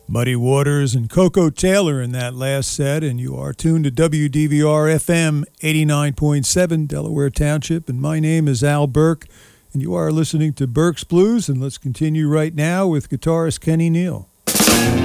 Muddy Waters and Coco Taylor in that last set, and you are tuned to WDVR FM 89.7 Delaware Township, and my name is Al Burke, and you are listening to Burke's Blues, and let's continue right now with guitarist Kenny Neal.